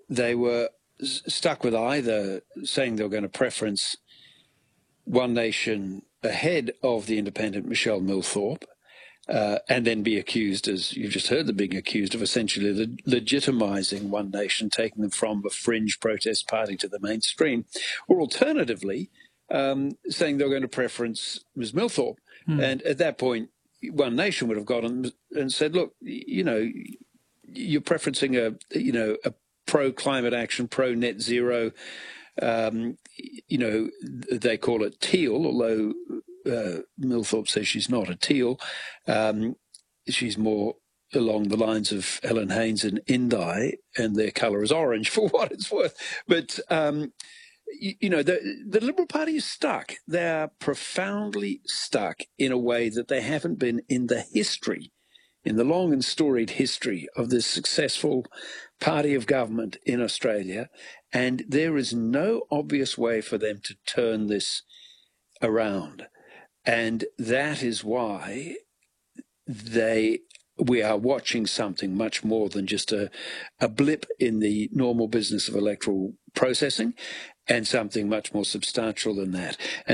they were stuck with either saying they were going to preference One Nation ahead of the independent Michelle Milthorpe, and then be accused, as you've just heard them being accused, of essentially legitimising One Nation, taking them from a fringe protest party to the mainstream, or alternatively, saying they were going to preference Ms. Milthorpe. And at that point, One Nation would have gone and said, look, you're preferencing a pro-climate action, pro-net zero, they call it teal, although Milthorpe says she's not a teal. She's more along the lines of Helen Haynes and Indi, and their colour is orange, for what it's worth. But, the Liberal Party is stuck. They are profoundly stuck in a way that they haven't been in the long and storied history of this successful party of government in Australia. And there is no obvious way for them to turn this around. And that is why we are watching something much more than just a blip in the normal business of electoral processing, and something much more substantial than that.